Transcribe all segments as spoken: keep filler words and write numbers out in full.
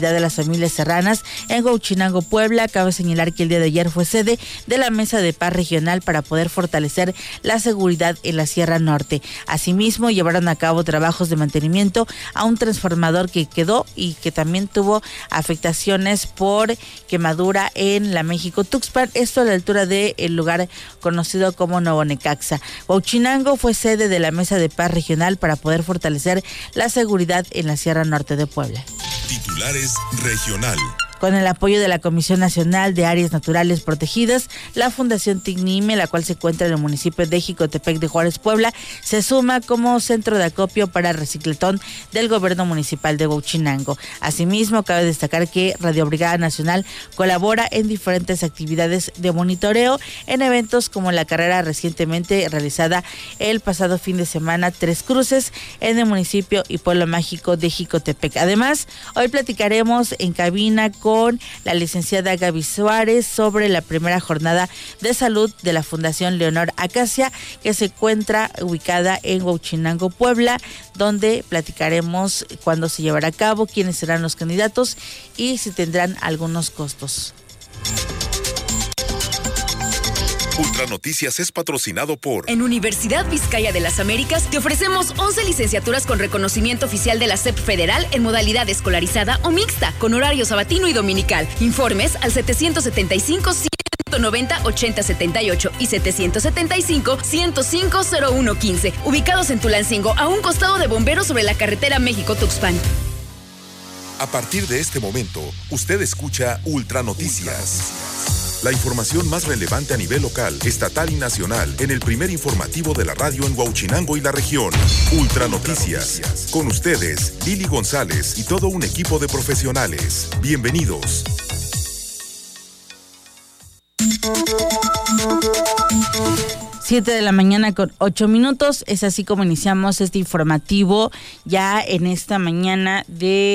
de las familias serranas en Huauchinango, Puebla. Cabe señalar que el día de ayer fue sede de la Mesa de Paz Regional para poder fortalecer la seguridad en la Sierra Norte. Asimismo, llevaron a cabo trabajos de mantenimiento a un transformador que quedó y que también tuvo afectaciones por quemadura en la México-Tuxpan, esto a la altura del lugar conocido como Nuevo Necaxa. Huauchinango fue sede de la Mesa de Paz Regional para poder fortalecer la seguridad en la Sierra Norte de Puebla. Titulares regional. Con el apoyo de la Comisión Nacional de Áreas Naturales Protegidas, la Fundación Tignime, la cual se encuentra en el municipio de Jicotepec de Juárez, Puebla, se suma como centro de acopio para recicletón del gobierno municipal de Huauchinango. Asimismo, cabe destacar que Radio Brigada Nacional colabora en diferentes actividades de monitoreo en eventos como la carrera recientemente realizada el pasado fin de semana Tres Cruces en el municipio y pueblo mágico de Jicotepec. Además, hoy platicaremos en cabina con con la licenciada Gaby Suárez sobre la primera jornada de salud de la Fundación Leonor Acacia, que se encuentra ubicada en Huauchinango, Puebla, donde platicaremos cuándo se llevará a cabo, quiénes serán los candidatos y si tendrán algunos costos. Ultra Noticias es patrocinado por... En Universidad Vizcaya de las Américas te ofrecemos once licenciaturas con reconocimiento oficial de la S E P Federal en modalidad escolarizada o mixta, con horario sabatino y dominical. Informes al setecientos setenta y cinco, ciento noventa, ochenta setenta y ocho y setecientos setenta y cinco, ciento cinco, cero uno quince, ubicados en Tulancingo, a un costado de Bomberos sobre la carretera México-Tuxpan. A partir de este momento, usted escucha Ultra Noticias. La información más relevante a nivel local, estatal y nacional en el primer informativo de la radio en Huauchinango y la región. Ultra Noticias. Con ustedes, Lili González y todo un equipo de profesionales. Bienvenidos. Siete de la mañana con ocho minutos, es así como iniciamos este informativo ya en esta mañana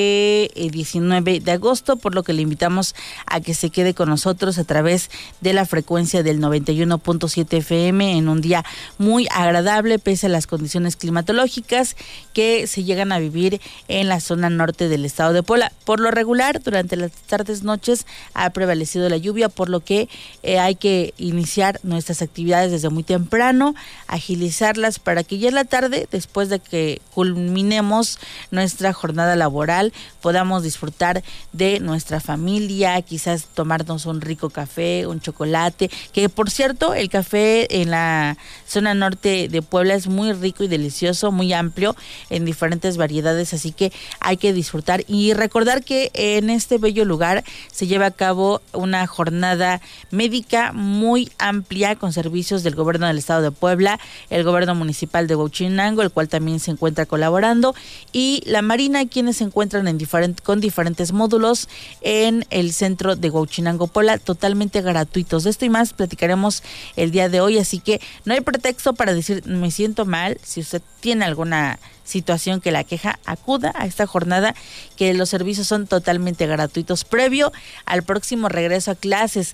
de eh, diecinueve de agosto, por lo que le invitamos a que se quede con nosotros a través de la frecuencia del noventa y uno punto siete F M en un día muy agradable pese a las condiciones climatológicas que se llegan a vivir en la zona norte del estado de Puebla. Por lo regular, durante las tardes noches ha prevalecido la lluvia, por lo que eh, hay que iniciar nuestras actividades desde muy temprano temprano, agilizarlas para que ya en la tarde, después de que culminemos nuestra jornada laboral, podamos disfrutar de nuestra familia, quizás tomarnos un rico café, un chocolate, que por cierto, el café en la zona norte de Puebla es muy rico y delicioso, muy amplio, en diferentes variedades, así que hay que disfrutar y recordar que en este bello lugar se lleva a cabo una jornada médica muy amplia con servicios del gobierno del estado de Puebla, el gobierno municipal de Huauchinango, el cual también se encuentra colaborando, y la Marina, quienes se encuentran en diferente, con diferentes módulos en el centro de Huauchinango, Puebla, totalmente gratuitos. De esto y más platicaremos el día de hoy, así que no hay pretexto para decir me siento mal. Si usted tiene alguna situación que la queja, acuda a esta jornada, que los servicios son totalmente gratuitos previo al próximo regreso a clases.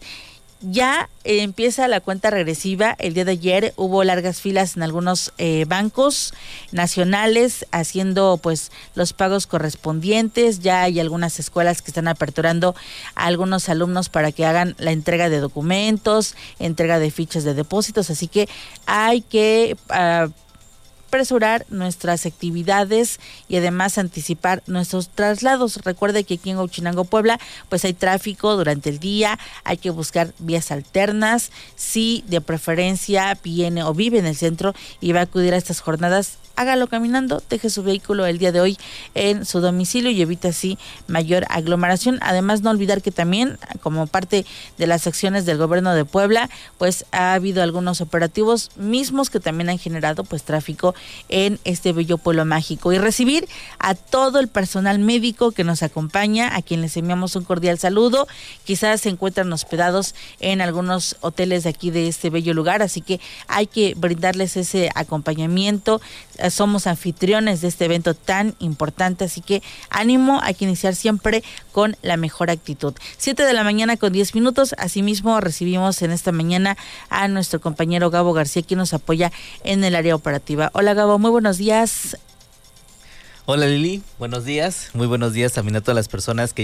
Ya eh, empieza la cuenta regresiva. El día de ayer hubo largas filas en algunos eh, bancos nacionales haciendo pues los pagos correspondientes. Ya hay algunas escuelas que están aperturando a algunos alumnos para que hagan la entrega de documentos, entrega de fichas de depósitos, así que hay que uh, apresurar nuestras actividades y además anticipar nuestros traslados. Recuerde que aquí en Huauchinango, Puebla, pues hay tráfico durante el día, hay que buscar vías alternas. Si de preferencia viene o vive en el centro y va a acudir a estas jornadas, hágalo caminando, deje su vehículo el día de hoy en su domicilio y evita así mayor aglomeración. Además, no olvidar que también, como parte de las acciones del gobierno de Puebla, pues ha habido algunos operativos mismos que también han generado pues tráfico en este bello pueblo mágico. Y recibir a todo el personal médico que nos acompaña, a quien les enviamos un cordial saludo. Quizás se encuentran hospedados en algunos hoteles de aquí de este bello lugar, así que hay que brindarles ese acompañamiento. Somos anfitriones de este evento tan importante, así que ánimo, hay que iniciar siempre con la mejor actitud. Siete de la mañana con diez minutos, asimismo recibimos en esta mañana a nuestro compañero Gabo García, quien nos apoya en el área operativa. Hola Gabo, muy buenos días. Hola Lili, buenos días, muy buenos días también a todas las personas que